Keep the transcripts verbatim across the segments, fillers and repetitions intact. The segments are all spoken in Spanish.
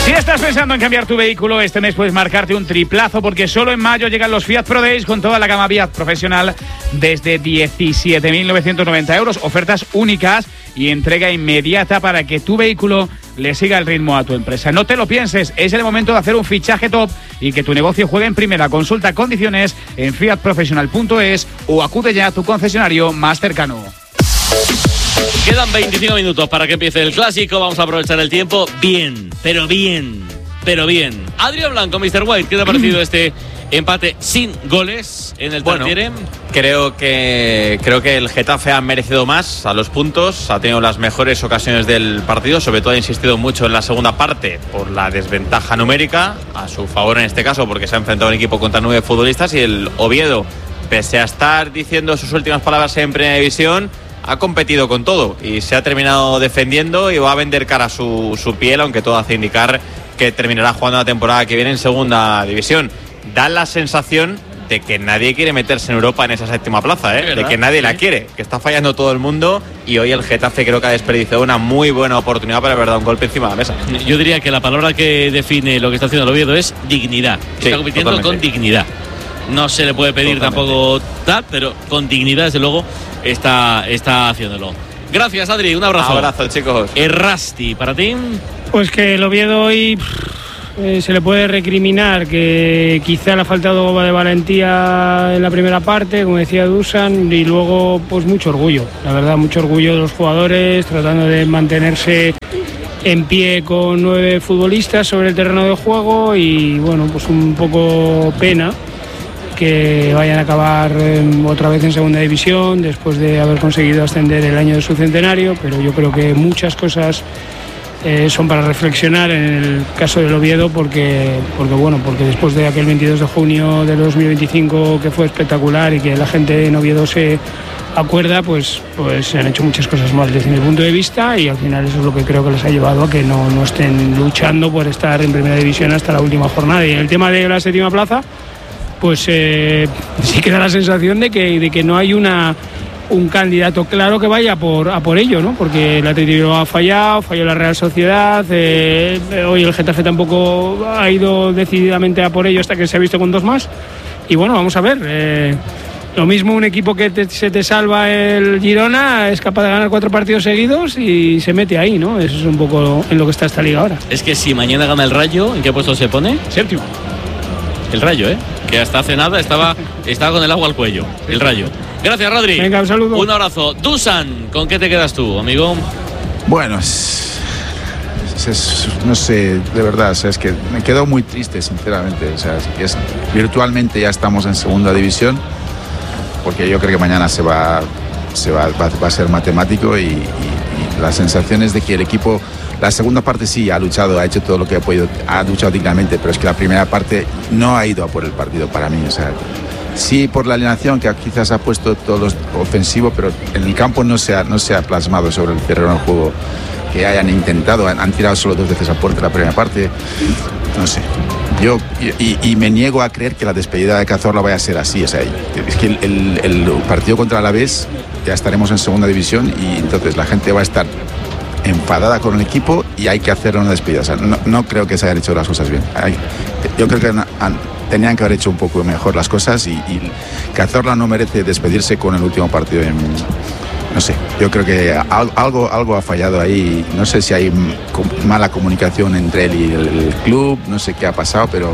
Si estás pensando en cambiar tu vehículo, este mes puedes marcarte un triplazo porque solo en mayo llegan los Fiat Pro Days con toda la gama Fiat profesional desde diecisiete mil novecientos noventa euros, ofertas únicas y entrega inmediata para que tu vehículo le siga el ritmo a tu empresa. No te lo pienses, es el momento de hacer un fichaje top y que tu negocio juegue en primera. Consulta condiciones en fiat profesional punto es o acude ya a tu concesionario más cercano. Quedan veinticinco minutos para que empiece el clásico. Vamos a aprovechar el tiempo bien, pero bien, pero bien. Adrián Blanco, mister White, ¿qué te ha parecido este empate sin goles en el bueno, Tartiere? Creo que creo que el Getafe ha merecido más a los puntos, ha tenido las mejores ocasiones del partido, sobre todo ha insistido mucho en la segunda parte por la desventaja numérica, a su favor en este caso porque se ha enfrentado a un equipo contra nueve futbolistas, y el Oviedo, pese a estar diciendo sus últimas palabras en Primera División, ha competido con todo y se ha terminado defendiendo y va a vender cara su, su piel, aunque todo hace indicar que terminará jugando la temporada que viene en Segunda División. Da la sensación de que nadie quiere meterse en Europa en esa séptima plaza, ¿eh? De que nadie sí. la quiere, que está fallando todo el mundo, y hoy el Getafe creo que ha desperdiciado una muy buena oportunidad para haber dado un golpe encima de la mesa. Yo diría que la palabra que define lo que está haciendo el Oviedo es dignidad. Sí, está compitiendo totalmente. con dignidad. No se le puede pedir totalmente. Tampoco tal, pero con dignidad, desde luego, está, está haciéndolo. Gracias, Adri, un abrazo. Un abrazo, chicos. Errasti, ¿para ti? Pues que el Oviedo hoy eh, se le puede recriminar que quizá le ha faltado de valentía en la primera parte, como decía Dusan, y luego pues mucho orgullo, la verdad, mucho orgullo de los jugadores, tratando de mantenerse en pie con nueve futbolistas sobre el terreno de juego, y bueno, pues un poco pena que vayan a acabar eh, otra vez en Segunda División después de haber conseguido ascender el año de su centenario, pero yo creo que muchas cosas eh, son para reflexionar en el caso del Oviedo, porque, porque bueno, porque después de aquel veintidós de junio de dos mil veinticinco que fue espectacular y que la gente en Oviedo se acuerda, pues, pues se han hecho muchas cosas mal desde mi punto de vista, y al final eso es lo que creo que les ha llevado a que no, no estén luchando por estar en Primera División hasta la última jornada. Y en el tema de la séptima plaza, pues eh, sí que da la sensación de que, de que no hay una, un candidato claro que vaya por, a por ello, ¿no? Porque el Atlético ha fallado, falló la Real Sociedad, eh, hoy el Getafe tampoco ha ido decididamente a por ello hasta que se ha visto con dos más, y bueno, vamos a ver, eh, lo mismo un equipo que te, se te salva el Girona es capaz de ganar cuatro partidos seguidos y se mete ahí, ¿no? Eso es un poco en lo que está esta liga ahora. Es que si mañana gana el Rayo, ¿en qué puesto se pone? Séptimo. El Rayo, ¿eh? Que hasta hace nada estaba, estaba con el agua al cuello. El Rayo. Gracias, Rodri. Venga, un saludo. Un abrazo. Dusan, ¿con qué te quedas tú, amigo? Bueno, es, es, es, no sé, de verdad, o sea, es que me quedo muy triste, sinceramente. O sea, es, es, virtualmente ya estamos en Segunda División, porque yo creo que mañana se va, se va, va, va a ser matemático, y, y, y las sensaciones de que el equipo... La segunda parte sí ha luchado, ha hecho todo lo que ha podido, ha luchado dignamente, pero es que la primera parte no ha ido a por el partido para mí. O sea, sí por la alineación que quizás ha puesto todo ofensivo, pero en el campo no se ha, no se ha plasmado sobre el terreno del juego que hayan intentado. Han, han tirado solo dos veces a puerta la primera parte. No sé. Yo y, y me niego a creer que la despedida de Cazorla vaya a ser así. O sea, es que el, el, el partido contra el Alavés ya estaremos en Segunda División, y entonces la gente va a estar enfadada con el equipo y hay que hacer una despedida. O sea, no, no creo que se hayan hecho las cosas bien. Hay, yo creo que han, han, tenían que haber hecho un poco mejor las cosas, y, y Cazorla no merece despedirse con el último partido en, no sé, yo creo que algo, algo ha fallado ahí. No sé si hay mala comunicación entre él y el, el club, no sé qué ha pasado, pero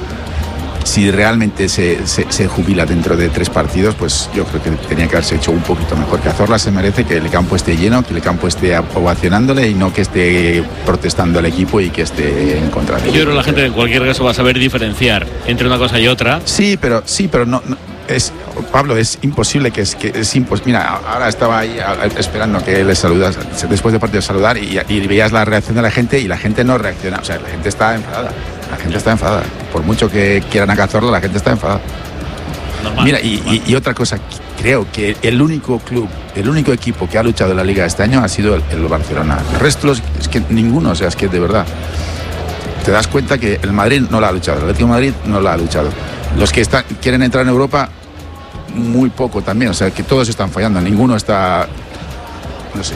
si realmente se, se, se jubila dentro de tres partidos, pues yo creo que tenía que haberse hecho un poquito mejor. Cazorla se merece que el campo esté lleno, que el campo esté ovacionándole, y no que esté protestando al equipo y que esté en contra de él. Yo creo que la gente en cualquier caso va a saber diferenciar entre una cosa y otra. Sí, pero sí, pero no, no es, Pablo, es imposible que es que es impos, mira, ahora estaba ahí esperando que le saludas después del partido saludar, y, y veías la reacción de la gente, y la gente no reacciona, o sea, la gente está enfadada. La gente está enfadada. Por mucho que quieran a Cazorla, la gente está enfadada. Normal, Mira, y, y, y otra cosa, creo que el único club, el único equipo que ha luchado en la Liga este año ha sido el, el Barcelona. El resto es que ninguno, o sea, es que de verdad te das cuenta que el Madrid no la ha luchado, el Atlético de Madrid no la ha luchado. Los que están, quieren entrar en Europa, muy poco también, o sea, que todos están fallando, ninguno está, no sé.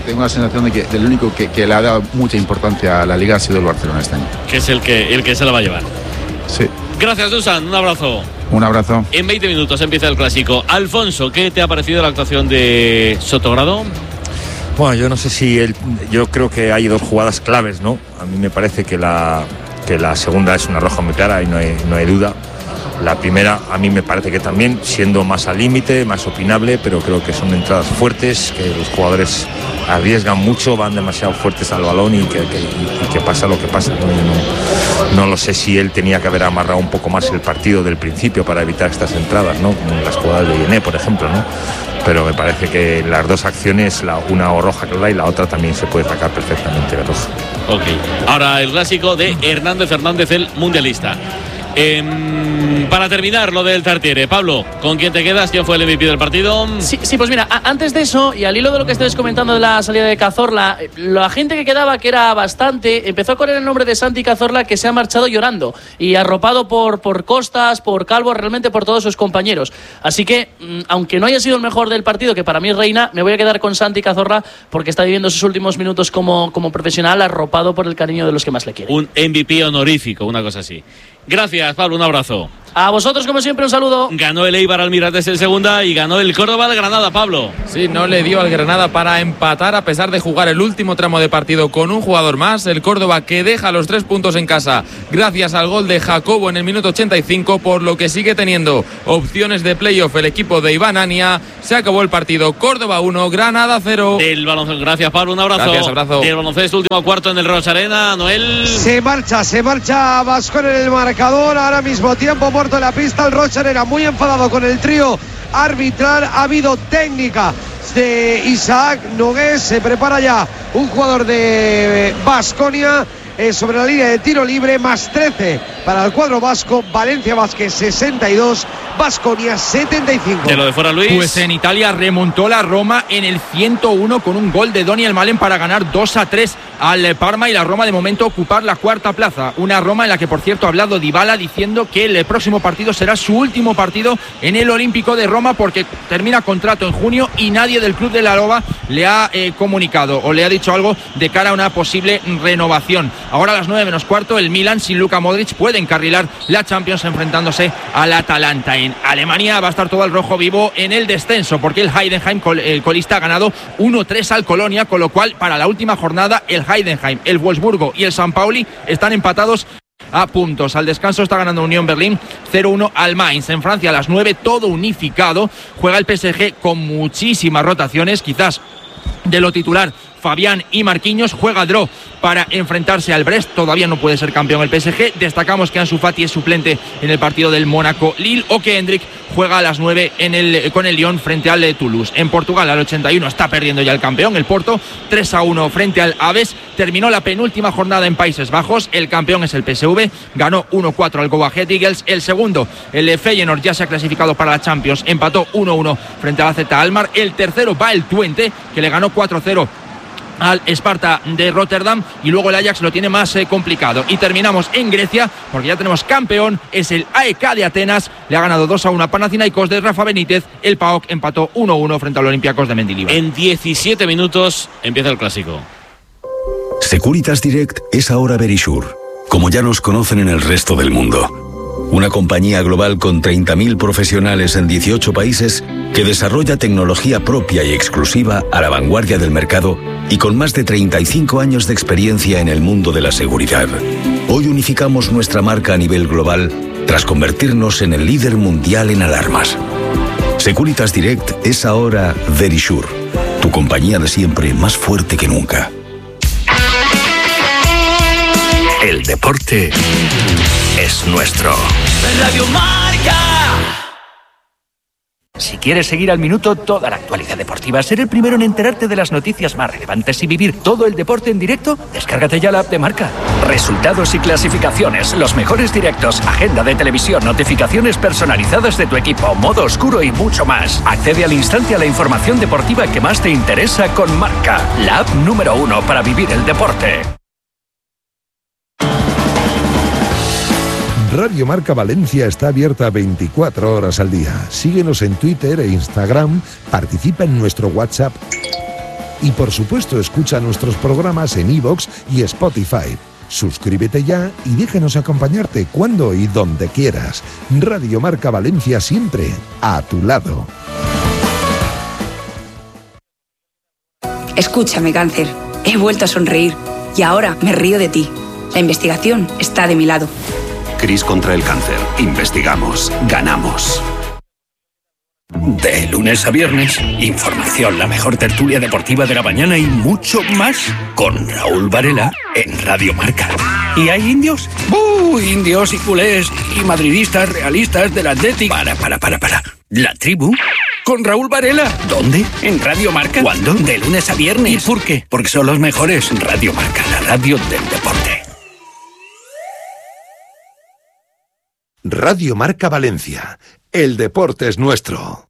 tengo la sensación de que del único que, que le ha dado mucha importancia a la Liga ha sido el Barcelona este año. Que es el que, el que se la va a llevar. Sí. Gracias, Dusan. Un abrazo. Un abrazo. En veinte minutos empieza el Clásico. Alfonso, ¿qué te ha parecido la actuación de Sotogrado? Bueno, yo no sé si él, yo creo que hay dos jugadas claves, ¿no? A mí me parece que la, que la segunda es una roja muy clara y no hay, no hay duda. La primera a mí me parece que también, siendo más al límite, más opinable, pero creo que son entradas fuertes, que los jugadores arriesgan mucho, van demasiado fuertes al balón y que, que, y que pasa lo que pasa, ¿no? No, no lo sé si él tenía que haber amarrado un poco más el partido del principio para evitar estas entradas, ¿no? Las jugadas de Yené, por ejemplo, ¿no? Pero me parece que las dos acciones, la una o roja clara y la otra también se puede sacar perfectamente de roja. Ok, ahora el Clásico de Hernández Hernández, el mundialista. Eh, para terminar lo del Tartiere, Pablo, ¿con quién te quedas? ¿Quién fue el M V P del partido? Sí, sí, pues mira, a, antes de eso, y al hilo de lo que estabas comentando de la salida de Cazorla, la gente que quedaba, que era bastante, empezó a correr el nombre de Santi Cazorla, que se ha marchado llorando y arropado por, por Costas, por Calvo, realmente por todos sus compañeros. Así que, aunque no haya sido el mejor del partido, que para mí es reina, me voy a quedar con Santi Cazorla porque está viviendo sus últimos minutos como, como profesional, arropado por el cariño de los que más le quieren. Un M V P honorífico, una cosa así. Gracias, Pablo, un abrazo. A vosotros, como siempre, un saludo. Ganó el Eibar al Mirates en segunda y ganó el Córdoba al Granada, Pablo. Sí, no le dio al Granada para empatar a pesar de jugar el último tramo de partido con un jugador más. El Córdoba que deja los tres puntos en casa gracias al gol de Jacobo en el minuto ochenta y cinco, por lo que sigue teniendo opciones de playoff el equipo de Iván Ania. Se acabó el partido. Córdoba uno, Granada cero. Del baloncesto. Gracias, Pablo, un abrazo. Gracias, abrazo. Del baloncesto, último cuarto en el Rocha Arena, Noel. Se marcha, se marcha Baskonia en el marcador. Ahora mismo tiempo muerto en la pista. El Rocha Arena muy enfadado con el trío arbitral. Ha habido técnica de Isaac Nogués. Se prepara ya un jugador de Baskonia eh, sobre la línea de tiro libre. Más trece para el cuadro vasco. Valencia Vázquez sesenta y dos, Baskonia setenta y cinco. De lo de fuera, Luis. Pues en Italia remontó la Roma en el ciento uno con un gol de Daniel Malen para ganar dos a tres al Parma, y la Roma de momento ocupar la cuarta plaza. Una Roma en la que, por cierto, ha hablado Dybala diciendo que el próximo partido será su último partido en el Olímpico de Roma porque termina contrato en junio y nadie del club de la Loba le ha eh, comunicado o le ha dicho algo de cara a una posible renovación. Ahora a las nueve menos cuarto, el Milan sin Luka Modric puede encarrilar la Champions enfrentándose al Atalanta. En Alemania va a estar todo el rojo vivo en el descenso porque el Heidenheim, el colista, ha ganado uno tres al Colonia, con lo cual para la última jornada el Heidenheim, el Wolfsburgo y el San Pauli están empatados a puntos. Al descanso está ganando Unión Berlín cero uno al Mainz. En Francia a las nueve todo unificado. Juega el P S G con muchísimas rotaciones, quizás de lo titular Fabián y Marquinhos. Juega Dro para enfrentarse al Brest. Todavía no puede ser campeón el P S G. Destacamos que Ansu Fati es suplente en el partido del Mónaco Lille, o que Hendrik juega a las nueve en el, con el Lyon frente al de Toulouse. En Portugal al ochenta y uno está perdiendo ya el campeón, el Porto, tres a uno frente al Aves. Terminó la penúltima jornada en Países Bajos. El campeón es el P S V, ganó uno cuatro al Go Ahead Eagles. El segundo, el Feyenoord, ya se ha clasificado para la Champions, empató uno uno frente a la Z Almar. El tercero va el Twente, que le ganó cuatro cero al Sparta de Rotterdam, y luego el Ajax lo tiene más eh, complicado. Y terminamos en Grecia porque ya tenemos campeón, es el A E K de Atenas, le ha ganado dos a uno a Panathinaikos de Rafa Benítez. El P A O K empató uno uno frente al Olympiacos de Mendilibar. En diecisiete minutos empieza el Clásico. Securitas Direct es ahora Verisure, como ya nos conocen en el resto del mundo. Una compañía global con treinta mil profesionales en dieciocho países que desarrolla tecnología propia y exclusiva a la vanguardia del mercado y con más de treinta y cinco años de experiencia en el mundo de la seguridad. Hoy unificamos nuestra marca a nivel global tras convertirnos en el líder mundial en alarmas. Securitas Direct es ahora Verisure, tu compañía de siempre más fuerte que nunca. El deporte es nuestro. Radio Marca. Si quieres seguir al minuto toda la actualidad deportiva, ser el primero en enterarte de las noticias más relevantes y vivir todo el deporte en directo, descárgate ya la app de Marca. Resultados y clasificaciones, los mejores directos, agenda de televisión, notificaciones personalizadas de tu equipo, modo oscuro y mucho más. Accede al instante a la información deportiva que más te interesa con Marca, la app número uno para vivir el deporte. Radio Marca Valencia está abierta veinticuatro horas al día. Síguenos en Twitter e Instagram, participa en nuestro WhatsApp Y por supuesto, escucha nuestros programas en iVoox y Spotify. Suscríbete ya y déjanos acompañarte cuando y donde quieras. Radio Marca Valencia, siempre a tu lado. Escúchame, cáncer. He vuelto a sonreír y ahora me río de ti. La investigación está de mi lado. CRIS contra el cáncer. Investigamos. Ganamos. De lunes a viernes, información, la mejor tertulia deportiva de la mañana y mucho más con Raúl Varela en Radio Marca. ¿Y hay indios? ¡Uh! Indios y culés y madridistas realistas del Atlético. Para, para, para, para. ¿La tribu? Con Raúl Varela. ¿Dónde? En Radio Marca. ¿Cuándo? De lunes a viernes. ¿Y por qué? Porque son los mejores. Radio Marca, la radio del deporte. Radio Marca Valencia. El deporte es nuestro.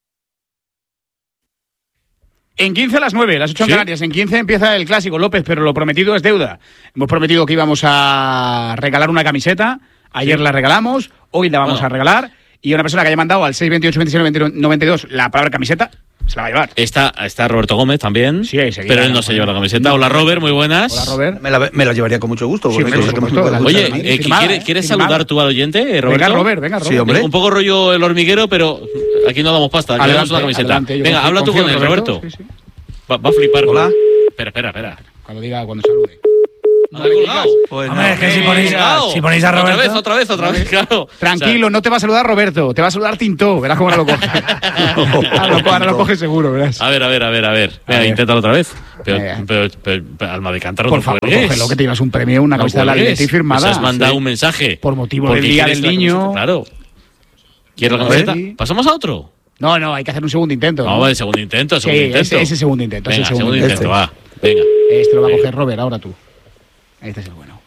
En quince a las nueve, las ocho en ¿Sí? Canarias. En quince empieza el clásico, López, pero lo prometido es deuda. Hemos prometido que íbamos a regalar una camiseta. Ayer sí. la regalamos, hoy la vamos bueno. a regalar. Y una persona que haya mandado al seis veintiocho veintiséis noventa y dos la palabra camiseta, se la va a llevar. Está, está Roberto Gómez también. Sí, ahí seguirá, pero él no se lleva la camiseta. No. Hola, Robert, muy buenas. Hola, Robert. Me la, me la llevaría con mucho gusto. Sí, por supuesto. Oye, eh, ¿quieres, ¿quieres saludar tú al oyente, Roberto? Venga, Robert, venga, Robert. Sí, hombre. Un poco rollo el hormiguero, pero aquí no damos pasta, aquí adelante, damos una camiseta. Adelante, venga, habla tú con él, Roberto. Roberto. Sí, sí. Va, va a flipar. Hola. Espera, espera, espera. Cuando diga, cuando salude. No me he colgado. Pues Hombre, no. es que si ponéis, a, si ponéis a Roberto... Otra vez, otra vez, otra vez, claro. Tranquilo, o sea, no te va a saludar Roberto, te va a saludar Tintó. Verás cómo ahora lo coge. ahora, lo, ahora lo coge seguro, verás. A ver, a ver, a ver, a ver. Venga, inténtalo otra vez. Pero, pero, pero, pero, pero alma de cántaro, por no favor, cuelgues. cógelo, que te llevas un premio, una no camiseta de la Atleti firmada. Pues has mandado sí. un mensaje. Por motivo del Día del Niño. Claro. ¿Quieres la camiseta? Sí. ¿Pasamos a otro? No, no, hay que hacer un segundo intento. No, el segundo intento, el segundo sí, intento. Ese, ese segundo intento. Venga, ese segundo, segundo intento, este. va. Venga. Este lo va a Venga. coger Robert, ahora tú. Este es el bueno.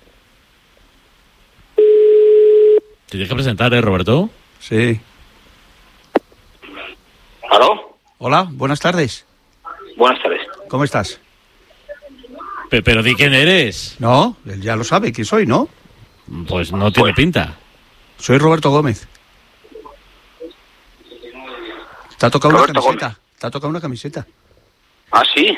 ¿Te tienes que presentar, eh, Roberto? Sí. ¿Aló? Hola, buenas tardes. Buenas tardes. ¿Cómo estás? Pero, pero di quién eres. No, él ya lo sabe quién soy, ¿no? Pues no tiene pues, pinta. Soy Roberto Gómez. Te ha tocado Roberto una camiseta. Gómez. Te ha tocado una camiseta. Ah, sí.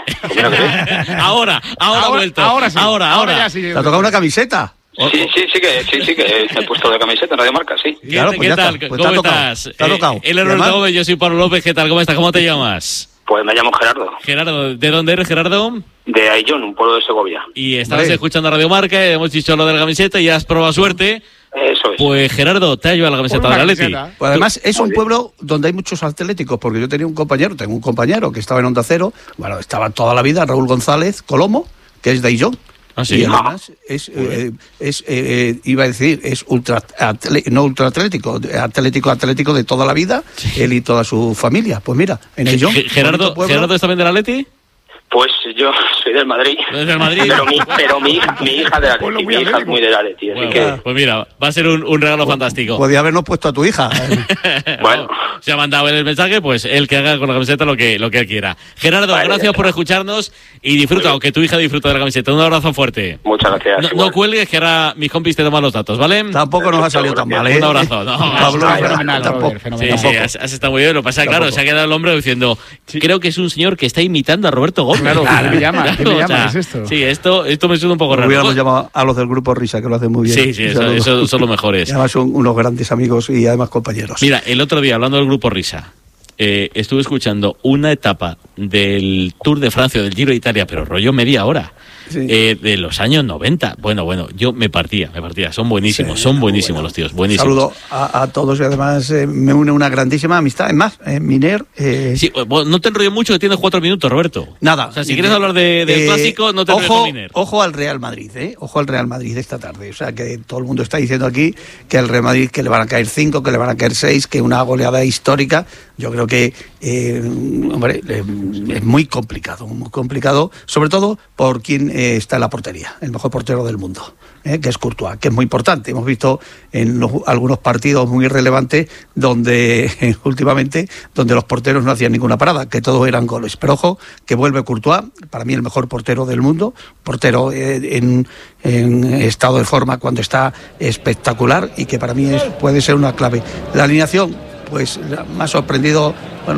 ahora, ahora, ahora vuelto. Ahora sí. Ahora, ahora. ahora ya sí. ¿Te ha tocado una camiseta? Sí, sí, sí que, sí, sí que he puesto de camiseta en Radio Marca, sí. ¿Qué, claro, pues ¿qué tal? Pues ¿Cómo estás? Te ha tocado. Eh, él es Roberto Gómez, yo soy Pablo López. ¿Qué tal? ¿Cómo estás? ¿Cómo te llamas? Pues me llamo Gerardo. Gerardo, ¿de dónde eres, Gerardo? De Aillón, un pueblo de Segovia. Y estabas escuchando Radio Marca, hemos dicho lo de la camiseta y has probado suerte. Eso es. Pues Gerardo, te ha llevado la camiseta del Atleti. Pues además es un pueblo donde hay muchos atléticos, porque yo tenía un compañero, tengo un compañero que estaba en Onda Cero, bueno, estaba toda la vida, Raúl González Colomo, que es de Aillón. Ah, sí. Y además es, eh, es eh, iba a decir, es ultra atle, no ultra atlético, atlético atlético de toda la vida, sí. Él y toda su familia. Pues mira, en Aillón. Gerardo, ¿Gerardo es también del Atleti? Pues yo soy del Madrid. ¿Es del Madrid? Pero mi, pero mi, mi hija de Atleti, mi hija es muy del Atleti, así bueno, que... Pues mira, va a ser un, un regalo pues, fantástico. Podía habernos puesto a tu hija. Bueno. Se ha mandado el mensaje, pues él que haga con la camiseta lo que, lo que él quiera. Gerardo, vale, gracias por escucharnos y disfruta, aunque tu hija disfruta de la camiseta. Un abrazo fuerte. Muchas gracias. No, no cuelgues, que ahora mis compis te toman los datos, ¿vale? Tampoco nos ha salido tan mal, ¿eh? Un abrazo. No, Pablo, es fenomenal, Robert, fenomenal. Sí, sí, has, has estado muy bien. Lo que pasa es que, claro, se ha quedado el hombre diciendo, sí. creo que es un señor que está imitando a Roberto Gómez. Claro, claro, me llama, claro, ¿qué me llama? O sea, ¿Qué es esto? Sí, esto, esto me suena un poco raro. Hubiéramos llamado a los del grupo Risa, que lo hacen muy bien. Sí, sí, eso, eso son los mejores. Y además son unos grandes amigos y además compañeros. Mira, el otro día, hablando del grupo Risa, eh, estuve escuchando una etapa del Tour de Francia, del Giro de Italia, pero rollo media hora. Sí. Eh, de los años noventa. Bueno, bueno, yo me partía, me partía. Son buenísimos, sí, son buenísimos bueno. los tíos, buenísimos. Saludo a, a todos y además eh, me une una grandísima amistad. Es más, eh, Miner... Eh... Sí, bueno, no te enrollo mucho, que tienes cuatro minutos, Roberto. Nada. O sea, si Miner, quieres hablar de, del eh, clásico, no te enrollo con Miner. Ojo al Real Madrid, ¿eh? Ojo al Real Madrid esta tarde. O sea, que todo el mundo está diciendo aquí que al Real Madrid que le van a caer cinco, que le van a caer seis, que una goleada histórica. Yo creo que, eh, hombre, eh, es muy complicado, muy complicado, sobre todo por quien eh, está en la portería. El mejor portero del mundo, ¿eh? Que es Courtois, que es muy importante. Hemos visto en los, algunos partidos muy relevantes donde eh, últimamente donde los porteros no hacían ninguna parada, que todos eran goles. Pero ojo, que vuelve Courtois, para mí el mejor portero del mundo, portero eh, en, en estado de forma cuando está espectacular y que para mí es, puede ser una clave. La alineación, pues me ha sorprendido bueno,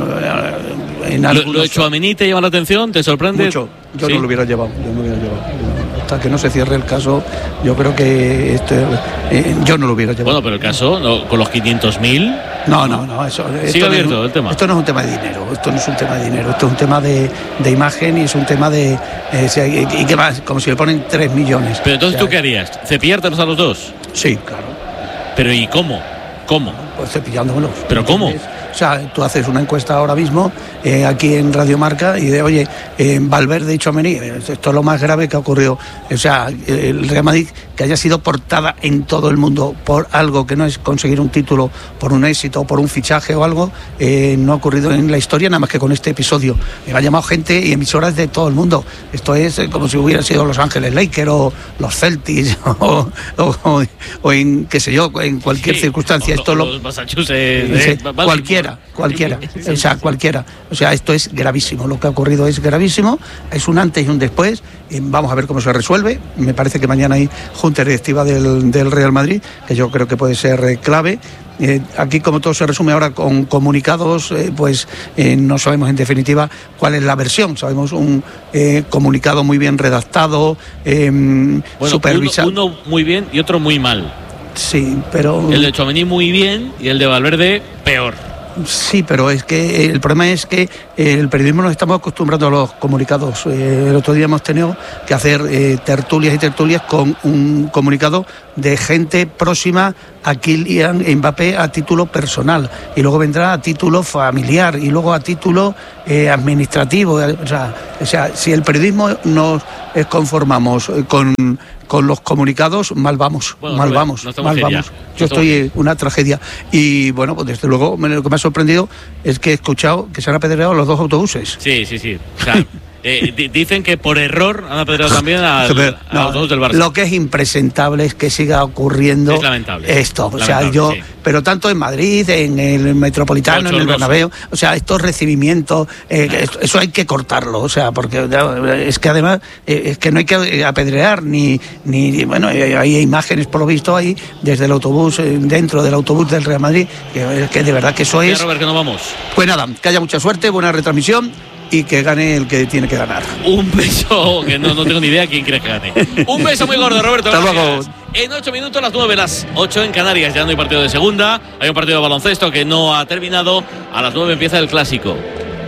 en ¿Lo, algunos... ¿Lo hecho a Mení te llama la atención? ¿Te sorprende? Mucho. Yo ¿Sí? no lo hubiera llevado, yo no lo hubiera llevado. Hasta que no se cierre el caso, yo creo que este, eh, yo no lo hubiera llevado. Bueno, pero el caso, ¿no? Con los quinientos mil... No, no, no, eso... Sigue abierto no es, el tema. Esto no es un tema de dinero, esto no es un tema de dinero, esto es un tema de, de imagen y es un tema de... Eh, si hay, ¿y qué más? Como si le ponen tres millones. Pero entonces, o sea, ¿tú qué harías? ¿Cepillártelos a los dos? Sí, claro. ¿Pero y cómo? ¿Cómo? Pues cepillándomelos. ¿Pero cómo? O sea, tú haces una encuesta ahora mismo eh, aquí en Radio Marca y de, oye, eh, Valverde y Tchouaméni, esto es lo más grave que ha ocurrido. O sea, el Real Madrid, que haya sido portada en todo el mundo por algo que no es conseguir un título, por un éxito, por un fichaje o algo, eh, no ha ocurrido en la historia nada más que con este episodio. Me ha llamado gente y emisoras de todo el mundo. Esto es eh, como si hubiera sido Los Ángeles Lakers o los Celtics o, o, o, o en, qué sé yo, en cualquier Sí, circunstancia. o, Esto o lo, los Massachusetts de, sí, cualquiera, cualquiera, o sea, cualquiera. O sea, esto es gravísimo, lo que ha ocurrido es gravísimo, es un antes y un después, y vamos a ver cómo se resuelve. Me parece que mañana hay junta directiva del, del Real Madrid, que yo creo que puede ser eh, clave. Eh, aquí, como todo se resume ahora con comunicados, eh, pues eh, no sabemos en definitiva cuál es la versión. Sabemos un eh, comunicado muy bien redactado, eh, bueno, supervisado. Uno, uno muy bien y otro muy mal. Sí, pero... El de Tchouaméni muy bien y el de Valverde peor. Sí, pero es que el problema es que el periodismo nos estamos acostumbrando a los comunicados. Eh, el otro día hemos tenido que hacer eh, tertulias y tertulias con un comunicado de gente próxima a Kylian Mbappé a título personal y luego vendrá a título familiar y luego a título eh, administrativo. O sea, o sea, si el periodismo nos conformamos con con los comunicados, mal vamos, bueno, mal Rubén, vamos, no mal feria, vamos. no Yo estoy en una tragedia. Y bueno, pues desde luego lo que me ha sorprendido es que he escuchado que se han apedreado los dos autobuses. Sí, sí, sí. Claro. Eh, d- dicen que por error han apedreado también al, No, a los dos del Barça. lo que es impresentable es que siga ocurriendo Es lamentable. esto. O Lamentable, sea, yo, sí. pero tanto en Madrid, en el Metropolitano, en el Bochornoso. Bernabéu, o sea, estos recibimientos, eh, esto- eso hay que cortarlo, o sea, porque eh, es que además eh, es que no hay que apedrear ni, ni bueno, eh, hay imágenes por lo visto ahí desde el autobús, eh, dentro del autobús del Real Madrid, que, que de verdad que eso Ya, es. Robert, que nos vamos. Pues nada, que haya mucha suerte, buena retransmisión y que gane el que tiene que ganar. Un beso, que no, no tengo ni idea quién crees que gane. Un beso muy gordo, Roberto. Hasta gracias. luego. En ocho minutos, las nueve, las ocho en Canarias. Ya no hay partido de segunda. Hay un partido de baloncesto que no ha terminado. A las nueve empieza el clásico.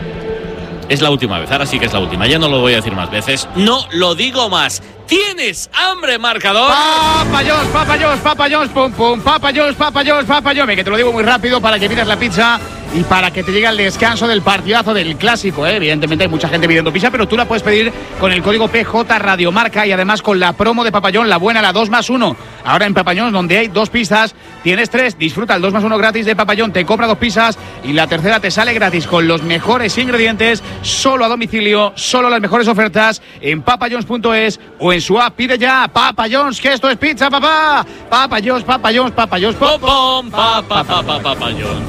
Es la última vez, ahora sí que es la última. Ya no lo voy a decir más veces. No lo digo más. ¿Tienes hambre, marcador? Papayos, papayos, papayos, pum, pum, papayos, papayos, papayos. Que te lo digo muy rápido para que pidas la pizza y para que te llegue al descanso del partidazo del clásico, ¿eh? Evidentemente hay mucha gente pidiendo pizza, pero tú la puedes pedir con el código P J Radiomarca y además con la promo de Papayón, la buena, la dos más uno. Ahora en Papayón, donde hay dos pizzas, tienes tres. Disfruta el dos más uno gratis de Papayón, te compra dos pizzas y la tercera te sale gratis con los mejores ingredientes, solo a domicilio, solo las mejores ofertas en papayons punto es o en su app. Pide ya Papayons, que esto es pizza, papá. Papayons, papayons, papayons, pom, pom, pa, pa, pa, pa, papayons.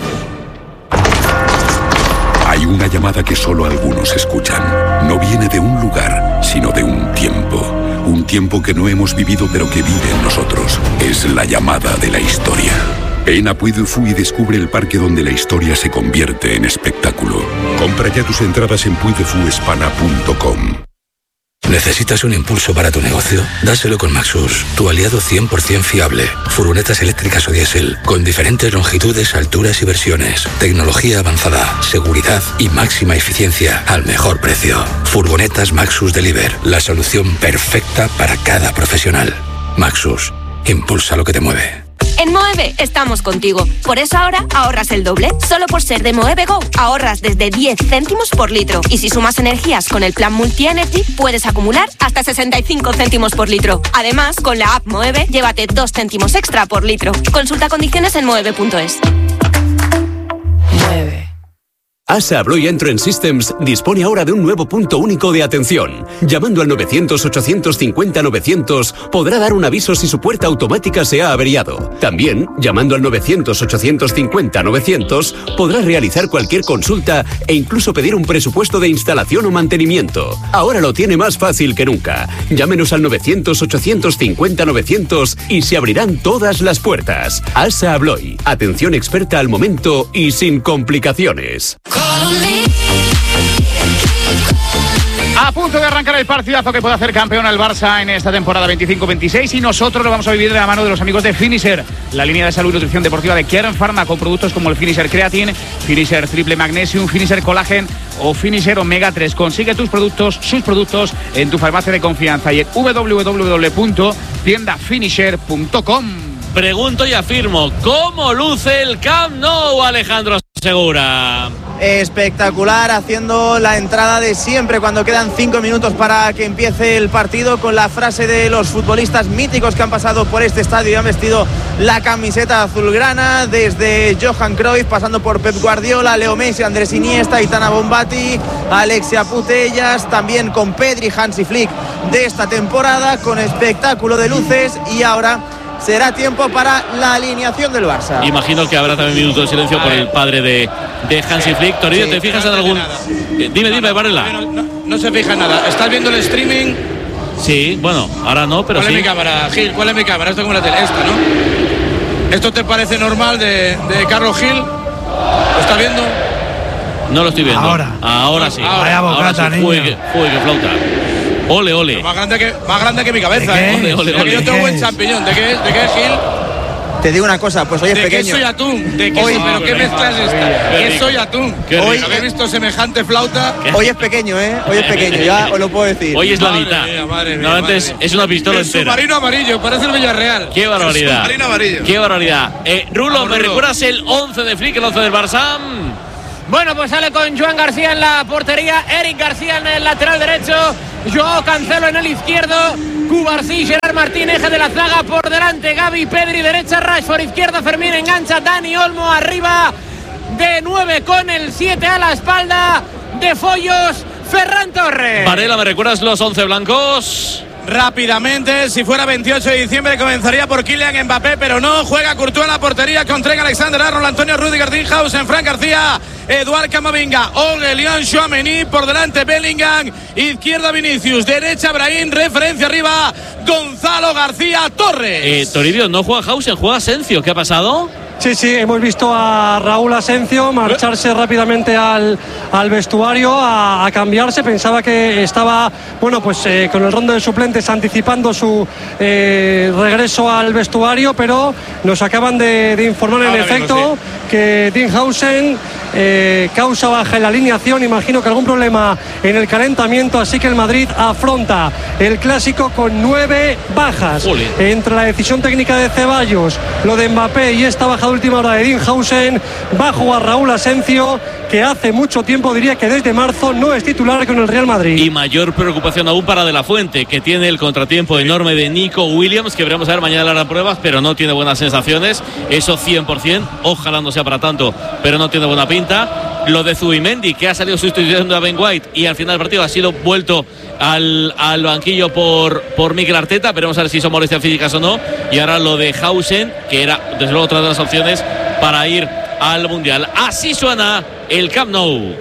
Hay una llamada que solo algunos escuchan. No viene de un lugar, sino de un tiempo. Un tiempo que no hemos vivido pero que vive en nosotros. Es la llamada de la historia. Ven a Puy du Fou y descubre el parque donde la historia se convierte en espectáculo. Compra ya tus entradas en puy de fu hispana punto com. ¿Necesitas un impulso para tu negocio? Dáselo con Maxus, tu aliado cien por ciento fiable. Furgonetas eléctricas o diésel, con diferentes longitudes, alturas y versiones. Tecnología avanzada, seguridad y máxima eficiencia al mejor precio. Furgonetas Maxus Deliver, la solución perfecta para cada profesional. Maxus, impulsa lo que te mueve. En Moeve estamos contigo. Por eso ahora ahorras el doble. Solo por ser de Moeve Go, ahorras desde diez céntimos por litro. Y si sumas energías con el plan Multi Energy, puedes acumular hasta sesenta y cinco céntimos por litro. Además, con la app Moeve, llévate dos céntimos extra por litro. Consulta condiciones en moeve punto es. Moeve. ASA Abloy Entrance Systems dispone ahora de un nuevo punto único de atención. Llamando al novecientos ochocientos cincuenta novecientos podrá dar un aviso si su puerta automática se ha averiado. También, llamando al novecientos ochocientos cincuenta novecientos podrá realizar cualquier consulta e incluso pedir un presupuesto de instalación o mantenimiento. Ahora lo tiene más fácil que nunca. Llámenos al novecientos ochocientos cincuenta novecientos y se abrirán todas las puertas. ASA Abloy, atención experta al momento y sin complicaciones. Call A punto de arrancar el partidazo que puede hacer campeón al Barça en esta temporada veinticinco veintiséis y nosotros lo vamos a vivir de la mano de los amigos de Finisher, la línea de salud y nutrición deportiva de Kern Pharma, con productos como el Finisher Creatine, Finisher Triple Magnesium, Finisher Collagen o Finisher Omega tres. Consigue tus productos, sus productos en tu farmacia de confianza y en w w w punto tienda finisher punto com. Pregunto y afirmo, ¿cómo luce el Camp Nou, Alejandro Segura? Espectacular, haciendo la entrada de siempre cuando quedan cinco minutos para que empiece el partido, con la frase de los futbolistas míticos que han pasado por este estadio y han vestido la camiseta azulgrana, desde Johan Cruyff, pasando por Pep Guardiola, Leo Messi, Andrés Iniesta, Aitana Bonfatti, Alexia Putellas, también con Pedri, Hansi Flick de esta temporada, con espectáculo de luces. Y ahora será tiempo para la alineación del Barça. Imagino que habrá también minutos de silencio por el padre de, de Hansi Flick. Toribio, sí, ¿te fijas en algún...? Eh, dime, dime, Varela. No, no, no se fija en nada. ¿Estás viendo el streaming? Sí, bueno, ahora no, pero ¿Cuál sí. es mi cámara, Gil? ¿Cuál es mi cámara? Esto es como la tele, esta, ¿no? ¿Esto te parece normal de, de Carlos Gil? ¿Lo estás viendo? No lo estoy viendo. Ahora. Ahora sí. Ahora. Ahora, ahora sí. Juegue, que, juegue, que flauta. Ole, ole. Pero más grande que, más grande que mi cabeza, ¿De ¿eh? Ole, ole, ole. Yo tengo buen champiñón. ¿De qué, de qué es, Gil? Te digo una cosa, pues hoy es ¿De pequeño. qué soy atún? ¿De qué Hoy, soy, pero qué mezcla es esta? ¿Qué soy atún? Hoy habéis visto semejante flauta. Hoy es pequeño, ¿eh? Hoy es pequeño, ya os lo puedo decir. Hoy es la Madre mitad. mía, madre mía, no, antes madre mía. es una pistola El entera. submarino amarillo, parece el Villarreal. Qué barbaridad. El submarino amarillo. Qué barbaridad. Eh, Rulo, Vamos, ¿me Rulo. recuerdas el once de Flick, el once del Barça? Bueno, pues sale con Joan García en la portería, Eric García en el lateral derecho, Joao Cancelo en el izquierdo, Cubarsí, Gerard Martín, eje de la zaga, por delante Gavi, Pedri, derecha Rashford, izquierda Fermín, engancha Dani Olmo, arriba de nueve con el siete a la espalda de Follos, Ferran Torres. Varela, ¿me recuerdas los once blancos? Rápidamente, si fuera veintiocho de diciembre comenzaría por Kylian Mbappé, pero no, juega Courtois en la portería con Trent Alexander-Arnold, Antonio Rüdiger, Dinhausen, Fran García, Eduard Camavinga, Aurélien Tchouaméni, por delante Bellingham, izquierda Vinicius, derecha Brahim, referencia arriba Gonzalo García Torres. Eh, Toribio, no juega Hausen, juega Asensio. ¿Qué ha pasado? Sí, sí, hemos visto a Raúl Asensio marcharse rápidamente al, al vestuario a, a cambiarse. Pensaba que estaba, bueno, pues eh, con el rondo de suplentes anticipando su eh, regreso al vestuario, pero nos acaban de, de informar en Ahora efecto mismo, que Dinhausen eh, causa baja en la alineación. Imagino que algún problema en el calentamiento, así que el Madrid afronta el clásico con nueve bajas. Jolín. Entre la decisión técnica de Ceballos, lo de Mbappé y esta baja de última hora de Dinhausen, va a jugar Raúl Asensio, que hace mucho tiempo, diría que desde marzo, no es titular con el Real Madrid. Y mayor preocupación aún para De La Fuente, que tiene el contratiempo enorme de Nico Williams, que veremos a ver mañana las pruebas, pero no tiene buenas sensaciones. Eso cien por ciento, ojalá no sea para tanto, pero no tiene buena pinta. Lo de Zubimendi, que ha salido sustituyendo a Ben White y al final del partido ha sido vuelto al, al banquillo por, por Mikel Arteta. Veremos a ver si son molestias físicas o no. Y ahora lo de Hausen, que era desde luego otra de las opciones para ir al Mundial. Así suena el Camp Nou.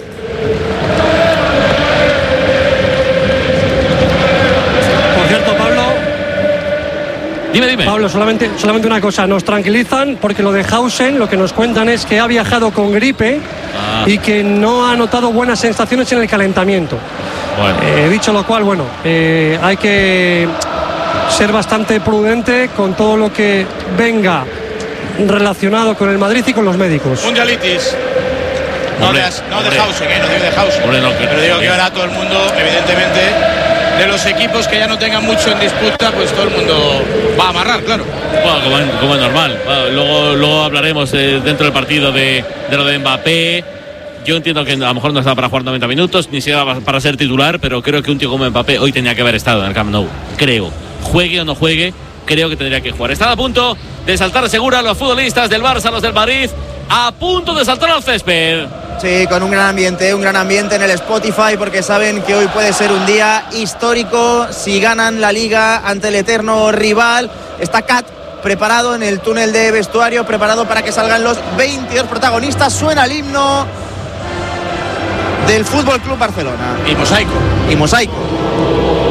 Por cierto, Pablo. Dime, dime. Pablo, solamente, solamente una cosa. Nos tranquilizan porque lo de Hausen, lo que nos cuentan es que ha viajado con gripe Ah. y que no ha notado buenas sensaciones en el calentamiento. Bueno. Eh, dicho lo cual, bueno, eh, hay que ser bastante prudente con todo lo que venga relacionado con el Madrid y con los médicos. Mundialitis. No, Hombre, de, no hombre. de Hausen, ¿eh? No digo de Hausen. Hombre, no, que- pero digo que que- ahora todo el mundo, evidentemente, de los equipos que ya no tengan mucho en disputa, pues todo el mundo va a amarrar, claro. Bueno, como, es- como es normal. Bueno, luego, luego hablaremos eh, dentro del partido de, de lo de Mbappé. Yo entiendo que a lo mejor no está para jugar noventa minutos, ni siquiera para ser titular, pero creo que un tío como Mbappé hoy tenía que haber estado en el Camp Nou. Creo. Juegue o no juegue, creo que tendría que jugar. Están a punto de saltar segura los futbolistas del Barça, los del Madrid, a punto de saltar al césped. Sí, con un gran ambiente, un gran ambiente en el Spotify, porque saben que hoy puede ser un día histórico si ganan la Liga ante el eterno rival. Está Cat preparado en el túnel de vestuario, preparado para que salgan los veintidós protagonistas. Suena el himno del Fútbol Club Barcelona. Y mosaico. Y mosaico.